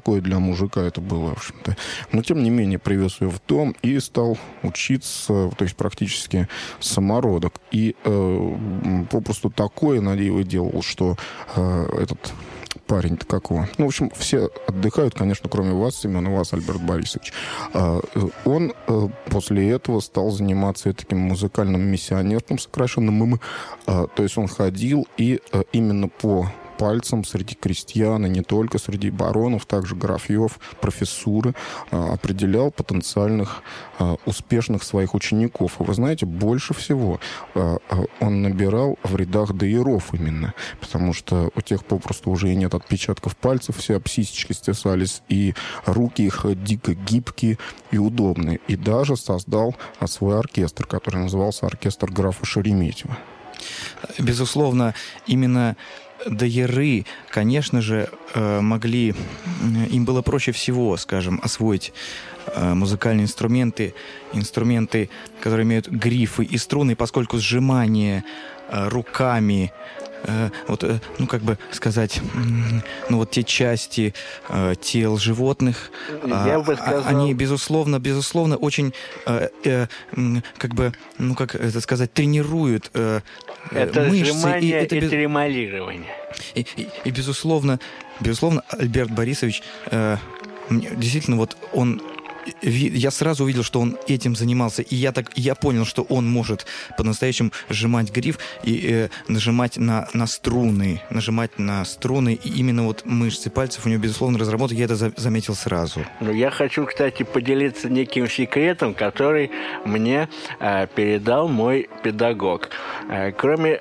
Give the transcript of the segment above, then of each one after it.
такое для мужика это было, в общем-то. Но, тем не менее, привез ее в дом и стал учиться, то есть практически самородок. И попросту такое Надеева делал, что этот парень-то какого? Ну, в общем, все отдыхают, конечно, кроме вас, Семен, и вас, Альберт Борисович. Он после этого стал заниматься таким музыкальным миссионерством, сокращенным ММ. То есть он ходил и именно по пальцам среди крестьян, и не только, среди баронов, также графьев, профессуры, определял потенциальных успешных своих учеников. И вы знаете, больше всего он набирал в рядах дояров именно, потому что у тех попросту уже и нет отпечатков пальцев, все об сисечки стесались, и руки их дико гибкие и удобные. И даже создал свой оркестр, который назывался оркестр графа Шереметьева. Безусловно, именно дояры, конечно же, могли... Им было проще всего, скажем, освоить музыкальные инструменты, которые имеют грифы и струны, поскольку сжимание руками, ну, как бы сказать, ну, вот те части тел животных, я бы сказал... они, безусловно, очень, как бы, ну, как это сказать, тренируют это мышцы. Сжимание и тремолирование. И безусловно, Альберт Борисович, действительно, вот он... Я сразу увидел, что он этим занимался, и я понял, что он может по-настоящему сжимать гриф и нажимать на струны, и именно вот мышцы пальцев у него, безусловно, разработаны, я это заметил сразу. Ну, я хочу, кстати, поделиться неким секретом, который мне передал мой педагог. Кроме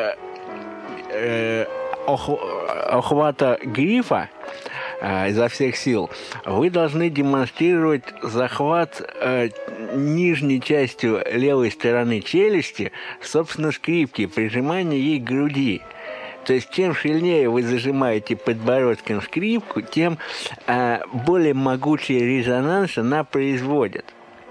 охвата грифа изо всех сил, вы должны демонстрировать захват нижней частью левой стороны челюсти, собственно, скрипки, прижимание ей к груди. То есть, чем сильнее вы зажимаете подбородком скрипку, тем более могучий резонанс она производит.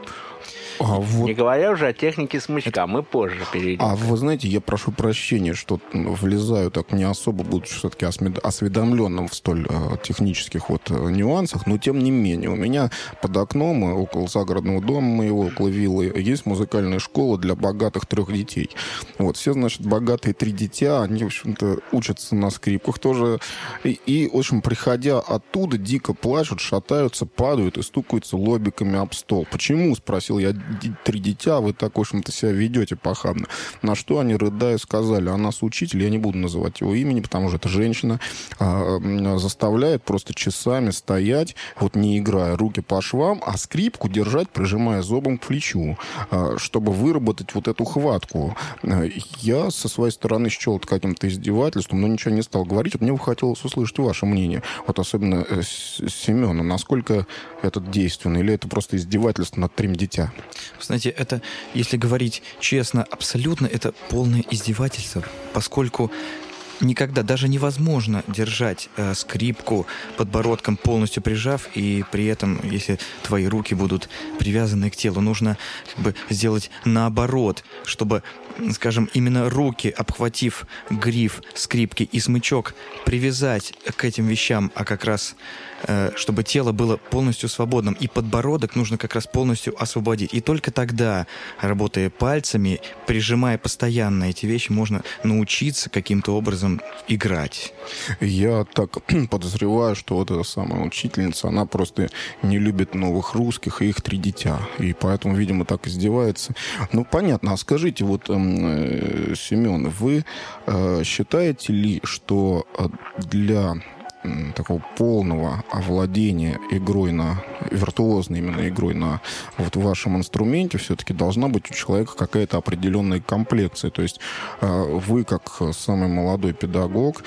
Вот... Не говоря уже о технике смычка, мы позже перейдем. А вы знаете, я прошу прощения, что влезаю так не особо, будучи все-таки осведомленным в столь технических вот нюансах, но тем не менее, у меня под окном, около загородного дома моего, около виллы, есть музыкальная школа для богатых 3 детей. Вот, все, значит, богатые 3 дитя, они, в общем-то, учатся на скрипках тоже, и, в общем, приходя оттуда, дико плачут, шатаются, падают и стукаются лобиками об стол. Почему, спросил я, 3 дитя, вы так, в общем-то, себя ведете похабно. На что они, рыдая, сказали, а нас учитель, я не буду называть его имени, потому что это женщина, заставляет просто часами стоять, вот не играя, руки по швам, а скрипку держать, прижимая зобом к плечу, чтобы выработать вот эту хватку. Я со своей стороны счел это каким-то издевательством, но ничего не стал говорить. Вот мне бы хотелось услышать ваше мнение, вот особенно Семена, насколько это действенно, или это просто издевательство над 3 дитя? Знаете, это, если говорить честно, абсолютно это полное издевательство, поскольку никогда, даже невозможно держать скрипку подбородком полностью прижав, и при этом, если твои руки будут привязаны к телу, нужно как бы сделать наоборот, чтобы, скажем, именно руки, обхватив гриф скрипки и смычок, привязать к этим вещам, а как раз чтобы тело было полностью свободным, и подбородок нужно как раз полностью освободить. И только тогда, работая пальцами, прижимая постоянно эти вещи, можно научиться каким-то образом играть. Я так подозреваю, что вот эта самая учительница, она просто не любит новых русских и их 3 дитя. И поэтому, видимо, так издевается. Ну, понятно. А скажите, вот, Семен, вы считаете ли, что для такого полного овладения игрой виртуозной именно игрой на вот вашем инструменте все-таки должна быть у человека какая-то определенная комплекция. То есть вы, как самый молодой педагог,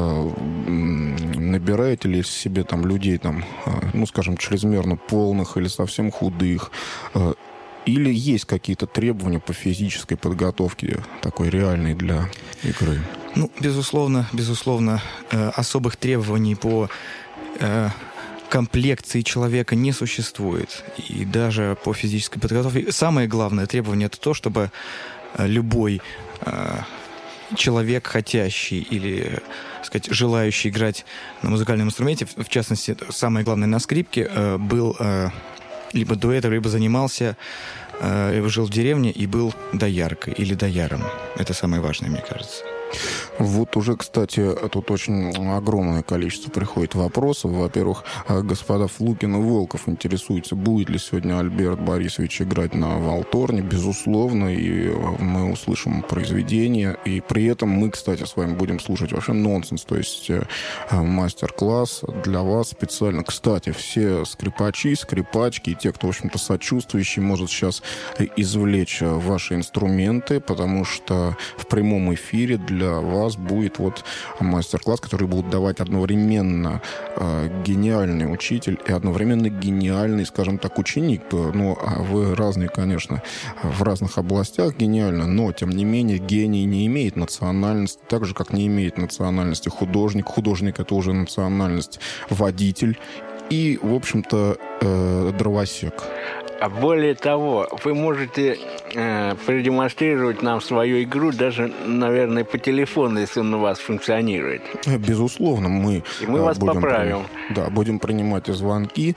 набираете ли себе там людей, там, ну, скажем, чрезмерно полных или совсем худых, или есть какие-то требования по физической подготовке такой реальной для игры? Ну, безусловно, особых требований по комплекции человека не существует. И даже по физической подготовке. Самое главное требование — это то, чтобы любой человек, хотящий или, так сказать, желающий играть на музыкальном инструменте, в частности, самое главное, на скрипке, был либо дуэтом, либо занимался, жил в деревне и был дояркой или дояром. Это самое важное, мне кажется. Вот уже, кстати, тут очень огромное количество приходит вопросов. Во-первых, господа Флукин и Волков интересуются, будет ли сегодня Альберт Борисович играть на валторне. Безусловно, и мы услышим произведение. И при этом мы, кстати, с вами будем слушать вообще нонсенс, то есть мастер-класс для вас специально. Кстати, все скрипачи, скрипачки и те, кто, в общем-то, сочувствующий, может сейчас извлечь ваши инструменты, потому что в прямом эфире для вас будет вот мастер-класс, который будут давать одновременно гениальный учитель и одновременно гениальный, скажем так, ученик. Ну, вы разные, конечно, в разных областях гениально, но, тем не менее, гений не имеет национальности, так же, как не имеет национальности художник. Художник — это уже национальность водитель и, в общем-то, дровосек. А более того, вы можете продемонстрировать нам свою игру даже, наверное, по телефону, если он у вас функционирует. Безусловно, мы вас поправим. Будем принимать звонки.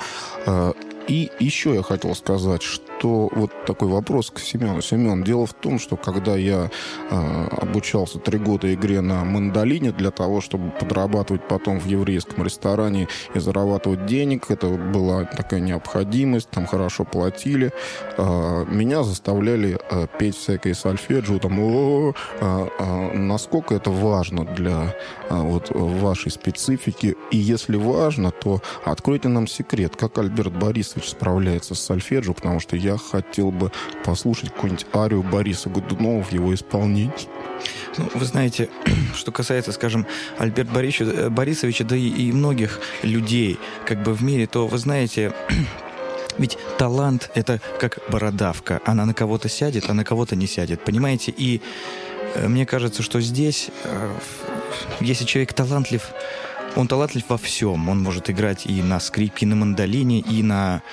И еще я хотел сказать, что вот такой вопрос к Семену. Семен, дело в том, что когда я обучался 3 года игре на мандолине для того, чтобы подрабатывать потом в еврейском ресторане и зарабатывать денег, это была такая необходимость, там хорошо платили, меня заставляли петь всякое сольфеджио, там, насколько это важно для вот вашей специфики. И если важно, то откройте нам секрет, как Альберт Борисович справляется с сольфеджио, потому что я хотел бы послушать какую-нибудь арию Бориса Годунова в его исполнении. Ну, вы знаете, что касается, скажем, Альберта Борисовича, да и многих людей как бы в мире, то, вы знаете, ведь талант — это как бородавка. Она на кого-то сядет, а на кого-то не сядет. Понимаете? И мне кажется, что здесь, если человек талантлив, он талантлив во всем. Он может играть и на скрипке, и на мандолине, и на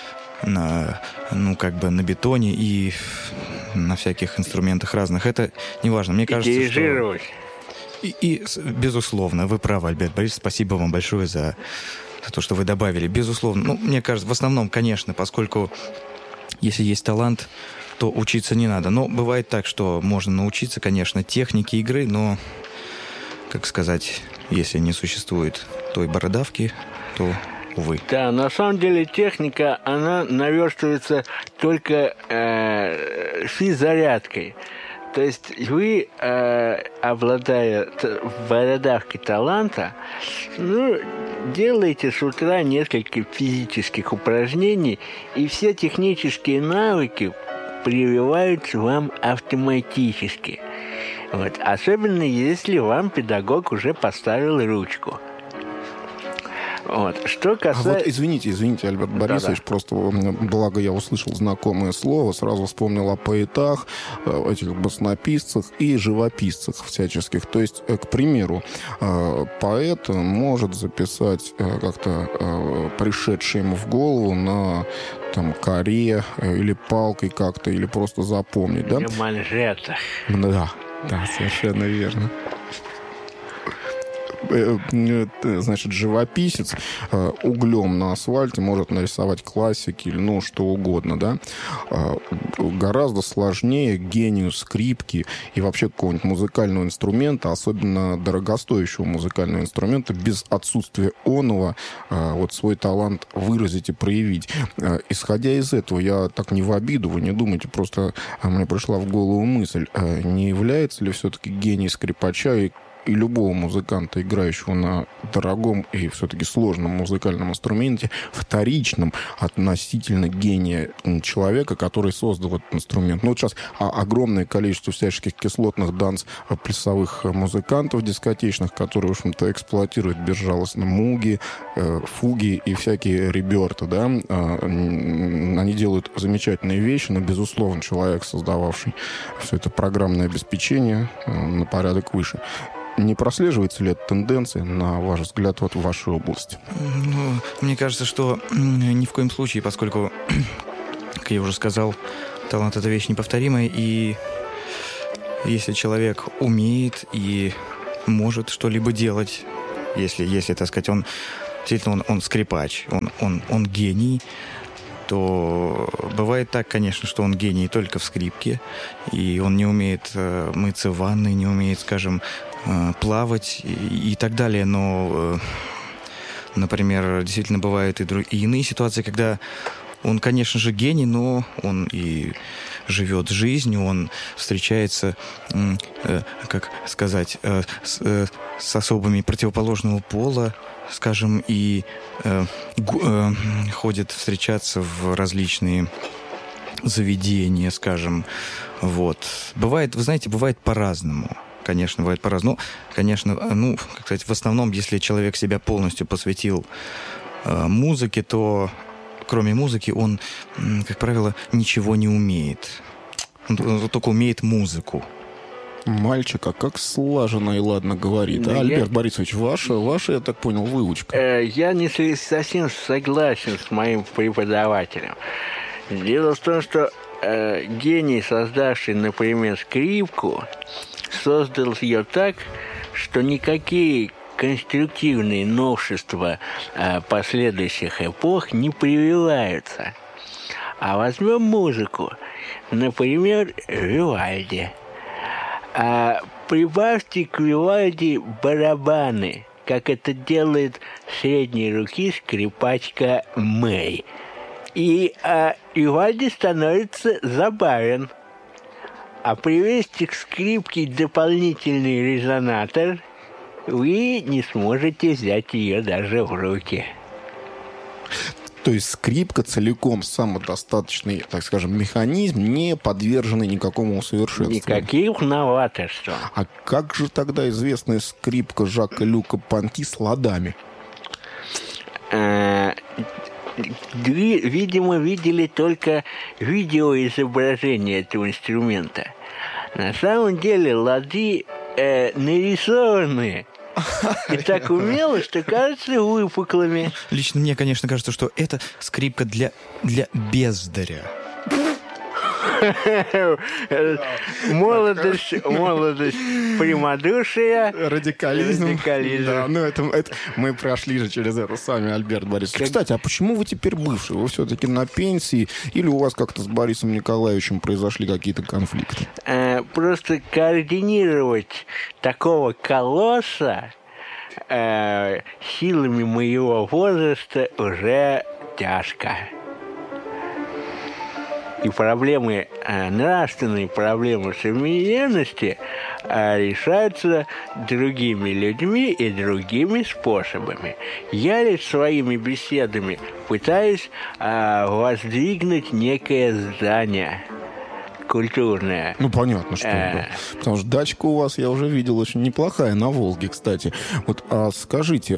бетоне, и на всяких инструментах разных. Это не важно. Мне кажется, дирижировать. И, безусловно, вы правы, Альберт Борисович. Спасибо вам большое за то, что вы добавили. Безусловно. Ну, мне кажется, в основном, конечно, поскольку если есть талант, то учиться не надо. Но бывает так, что можно научиться, конечно, технике игры, но, как сказать, если не существует той бородавки, то, увы. Да, на самом деле техника, она наверстывается только физзарядкой. То есть вы, обладая бородавкой таланта, делаете с утра несколько физических упражнений, и все технические навыки прививаются вам автоматически. Вот. Особенно если вам педагог уже поставил ручку. Вот. Что касается... Вот извините, Альберт Борисович, просто, благо я услышал знакомое слово, сразу вспомнил о поэтах, этих баснописцах и живописцах всяческих. То есть, к примеру, поэт может записать как-то пришедшее ему в голову на там коре или палкой как-то, или просто запомнить, да? Или манжетах. Да, совершенно верно. Значит, живописец углем на асфальте может нарисовать классики или что угодно, да. Гораздо сложнее гению скрипки и вообще какого-нибудь музыкального инструмента, особенно дорогостоящего музыкального инструмента, без отсутствия оного вот свой талант выразить и проявить. Исходя из этого, я так не в обиду, вы не думайте, просто мне пришла в голову мысль, не является ли все-таки гений скрипача и любого музыканта, играющего на дорогом и все-таки сложном музыкальном инструменте, вторичным относительно гения человека, который создал этот инструмент. Вот сейчас огромное количество всяческих кислотных данс-плясовых музыкантов дискотечных, которые, в общем-то, эксплуатируют безжалостно муги, фуги и всякие реберты, да. Они делают замечательные вещи, но, безусловно, человек, создававший все это программное обеспечение, на порядок выше. Не прослеживается ли эта тенденция, на ваш взгляд, вот в вашей области? Мне кажется, что ни в коем случае, поскольку, как я уже сказал, талант — это вещь неповторимая, и если человек умеет и может что-либо делать, если так сказать, он действительно он скрипач, он гений, то бывает так, конечно, что он гений только в скрипке, и он не умеет мыться в ванной, не умеет, скажем, плавать и так далее. Но, например, действительно бывают и иные ситуации, когда он, конечно же, гений, но он и живет жизнью, он встречается, как сказать, с особыми противоположного пола, скажем, и ходит встречаться в различные заведения, скажем. Вот. Бывает, вы знаете, бывает по-разному. Конечно, бывает по-разному. Конечно, как сказать, в основном, если человек себя полностью посвятил музыке, то кроме музыки он, как правило, ничего не умеет. Он только умеет музыку. Мальчик, а как слаженно и ладно говорит. Да, Альберт Борисович, ваша, я так понял, выучка. Я не совсем согласен с моим преподавателем. Дело в том, что гений, создавший, например, скрипку, создал ее так, что никакие конструктивные новшества последующих эпох не прививаются. А возьмем музыку, например, Вивальди. Прибавьте к Вивальди барабаны, как это делает средней руки скрипачка Мэй. И Вивальди становится забавен. А привести к скрипке дополнительный резонатор, вы не сможете взять ее даже в руки. То есть скрипка целиком самодостаточный, так скажем, механизм, не подверженный никакому усовершенствованию. Никаких новаторств. А как же тогда известная скрипка Жака Люка Понти с ладами? Видимо, видели только видеоизображение этого инструмента. На самом деле лады нарисованы и так умело, что кажется выпуклыми. Лично мне, конечно, кажется, что это скрипка для бездаря. Молодость, прямодушие, радикализм. Да, это мы прошли же через это сами, Альберт Борисович. Кстати, а почему вы теперь бывший? Вы все-таки на пенсии? Или у вас как-то с Борисом Николаевичем произошли какие-то конфликты? Просто координировать такого колосса силами моего возраста уже тяжко. И проблемы, нравственные проблемы современности решаются другими людьми и другими способами. Я лишь своими беседами пытаюсь воздвигнуть некое здание культурное. Ну, понятно, что да. Потому что дачка у вас, я уже видел, очень неплохая, на Волге, кстати. Вот, скажите,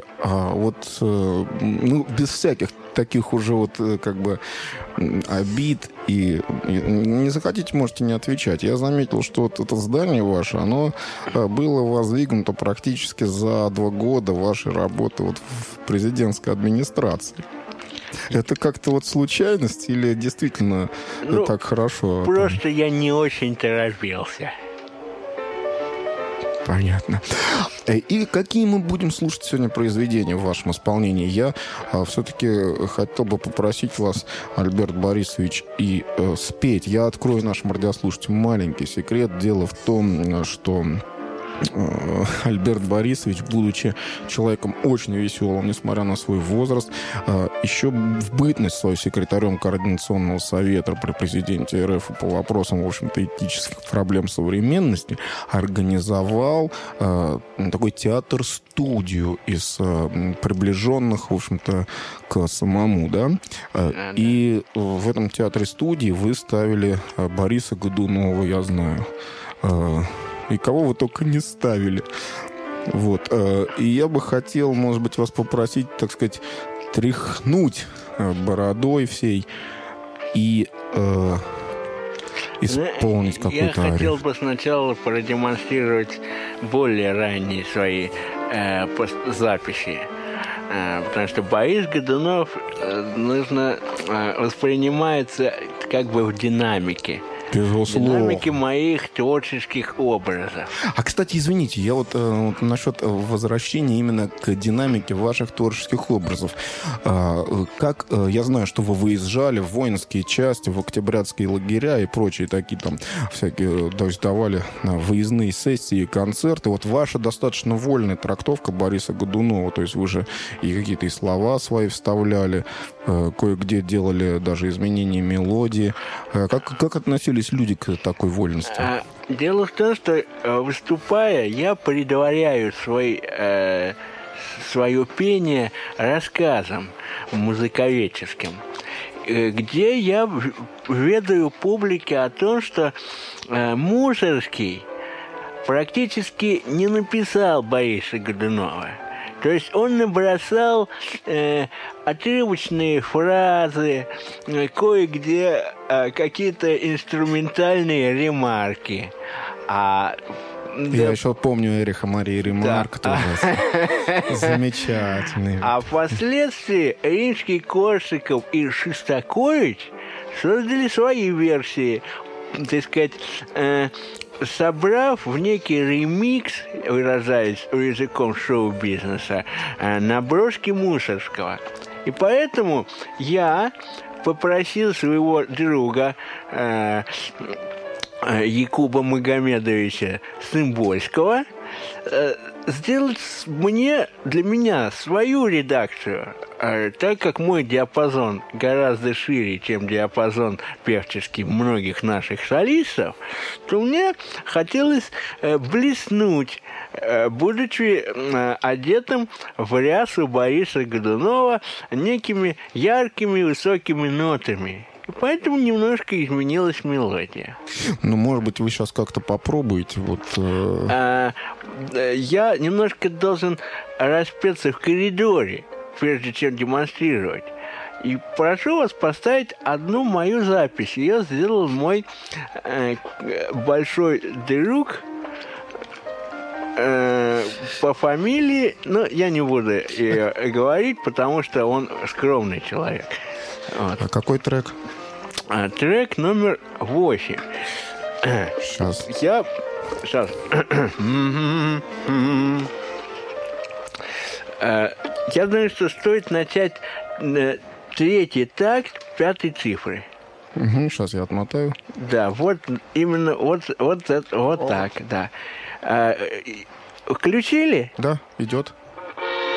без всяких таких уже как бы обид и не захотите, можете не отвечать. Я заметил, что вот это здание ваше, оно было воздвигнуто практически за 2 года вашей работы в президентской администрации. Это как-то случайность или действительно так хорошо? Просто я не очень торопился. Понятно. И какие мы будем слушать сегодня произведения в вашем исполнении? Я все-таки хотел бы попросить вас, Альберт Борисович, и спеть. Я открою нашим радиослушателям маленький секрет. Дело в том, что Альберт Борисович, будучи человеком очень веселым, несмотря на свой возраст, еще в бытность свою секретарем Координационного совета при президенте РФ по вопросам, в общем-то, этических проблем современности, организовал такой театр-студию из приближенных, в общем-то, к самому, да? И в этом театре-студии вы ставили Бориса Годунова, я знаю. И кого вы только не ставили. Вот. И я бы хотел, может быть, вас попросить, так сказать, тряхнуть бородой всей и исполнить какую-то арию. Я хотел бы сначала продемонстрировать более ранние свои записи. Потому что Борис Годунов воспринимается как бы в динамике. динамики моих творческих образов. А, кстати, извините, я вот насчет возвращения именно к динамике ваших творческих образов. Как я знаю, что вы выезжали в воинские части, в октябрятские лагеря и прочие такие там всякие, то есть давали выездные сессии, концерты. Вот ваша достаточно вольная трактовка Бориса Годунова, то есть вы же и какие-то и слова свои вставляли, кое-где делали даже изменения мелодии. Как относились люди к такой вольности? Дело в том, что, выступая, я предваряю свое пение рассказом музыковедческим, где я ведаю публике о том, что Мусоргский практически не написал Бориса Годунова. То есть он набросал отрывочные фразы, кое-где какие-то инструментальные ремарки. Я еще помню Эриха Марии Ремарк, тоже замечательный. А впоследствии Римский-Корсаков и Шостакович создали свои версии, так сказать, собрав в некий ремикс, выражаясь языком шоу-бизнеса, наброски Мусоргского. И поэтому я попросил своего друга Якуба Магомедовича Сымбольского сделать для меня свою редакцию, так как мой диапазон гораздо шире, чем диапазон певческий многих наших солистов, то мне хотелось блеснуть, будучи одетым в рясу Бориса Годунова некими яркими высокими нотами. И поэтому немножко изменилась мелодия. Ну, может быть, вы сейчас как-то попробуете. Я немножко должен распеться в коридоре, прежде чем демонстрировать. И прошу вас поставить одну мою запись. Ее сделал мой большой друг по фамилии, но я не буду ее говорить, потому что он скромный человек. Вот. А какой трек? Трек номер 8. Сейчас. Сейчас. Я думаю, что стоит начать третий такт 5-й цифры. Сейчас я отмотаю. Да, вот именно вот так, да. Включили? Да, идет.